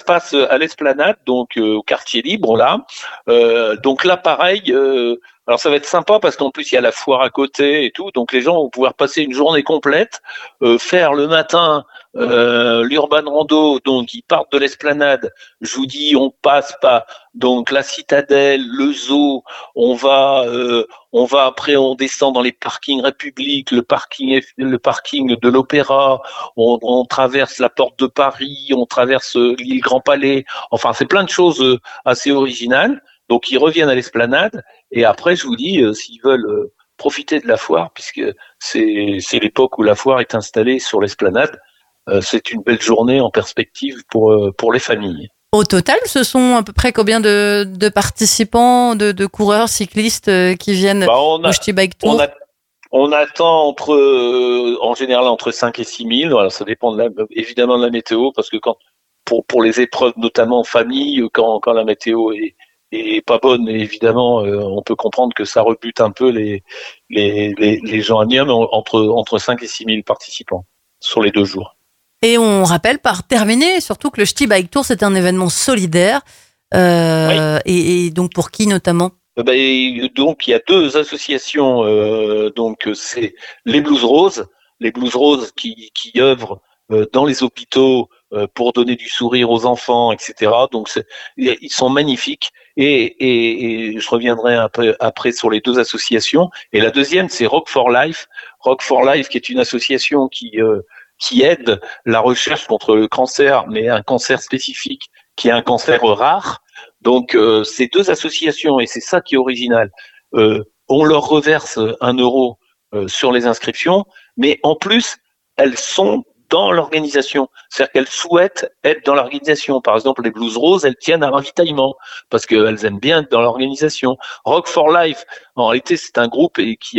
passe à l'Esplanade, donc au quartier libre là. Donc là, pareil. Alors ça va être sympa parce qu'en plus il y a la foire à côté et tout, donc les gens vont pouvoir passer une journée complète, faire le matin l'urban rando, donc ils partent de l'Esplanade. Je vous dis, on passe par donc la Citadelle, le Zoo, on va après on descend dans les parkings République, le parking de l'Opéra, on traverse la Porte de Paris, on traverse l'île Grand Palais. Enfin c'est plein de choses assez originales. Donc ils reviennent à l'Esplanade et après je vous dis s'ils veulent profiter de la foire puisque c'est l'époque où la foire est installée sur l'Esplanade, c'est une belle journée en perspective pour les familles. Au total, ce sont à peu près combien de participants, de coureurs cyclistes qui viennent au Ch'ti Bike Tour? On attend en général entre 5 et 6 000. Alors ça dépend évidemment de la météo parce que pour les épreuves notamment en famille, quand la météo est pas bonne, évidemment, on peut comprendre que ça rebute un peu les gens à Nîmes, entre 5 et 6 000 participants sur les 2 jours. Et on rappelle par terminer surtout que le Ch'ti Bike Tour, c'est un événement solidaire. Oui. Et donc pour qui notamment? Donc il y a 2 associations. Donc c'est les Blues Roses qui œuvrent dans les hôpitaux pour donner du sourire aux enfants, etc. Donc ils sont magnifiques. Et je reviendrai un peu après sur les 2 associations. Et la deuxième, c'est Rock for Life. Rock for Life, qui est une association qui aide la recherche contre le cancer, mais un cancer spécifique qui est un cancer rare. Donc ces 2 associations, et c'est ça qui est original, on leur reverse 1 euro sur les inscriptions, mais en plus, elles sont dans l'organisation. C'est-à-dire qu'elles souhaitent être dans l'organisation. Par exemple, les Blues Roses, elles tiennent à ravitaillement parce qu'elles aiment bien être dans l'organisation. Rock for Life, en réalité, c'est un groupe qui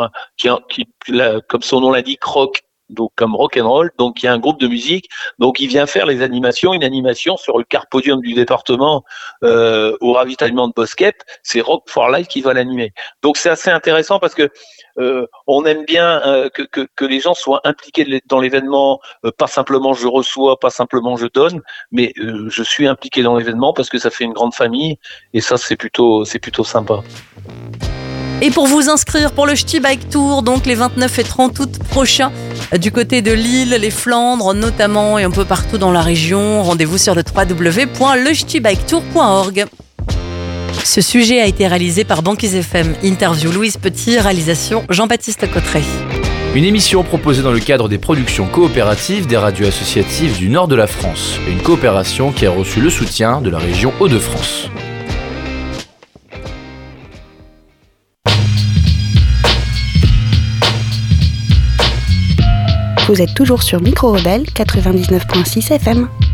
comme son nom l'indique, rock, donc comme rock and roll, donc il y a un groupe de musique, donc il vient faire une animation sur le car podium du département au ravitaillement de Bosquet, c'est Rock for Life qui va l'animer. Donc c'est assez intéressant parce que on aime bien que les gens soient impliqués dans l'événement, pas simplement je reçois, pas simplement je donne, mais je suis impliqué dans l'événement parce que ça fait une grande famille et ça c'est plutôt sympa. Et pour vous inscrire pour le Ch'ti Bike Tour, donc les 29 et 30 août prochains, du côté de Lille, les Flandres notamment, et un peu partout dans la région, rendez-vous sur le www.lech'tibiketour.org. Ce sujet a été réalisé par Banquise FM. Interview Louise Petit, réalisation Jean-Baptiste Cotteret. Une émission proposée dans le cadre des productions coopératives des radios associatives du nord de la France. Une coopération qui a reçu le soutien de la région Hauts-de-France. Vous êtes toujours sur Micro Rebelle 99.6 FM.